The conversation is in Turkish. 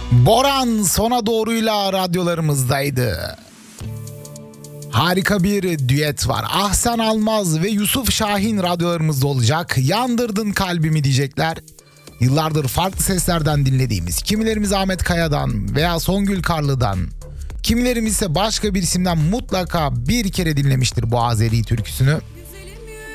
Boran sona doğruyla radyolarımızdaydı. Harika bir düet var. Ahsen Almaz ve Yusuf Şahin radyolarımızda olacak. Yandırdın kalbimi diyecekler. Yıllardır farklı seslerden dinlediğimiz, kimilerimiz Ahmet Kaya'dan veya Songül Karlı'dan, kimilerimiz ise başka bir isimden mutlaka bir kere dinlemiştir bu Azeri türküsünü.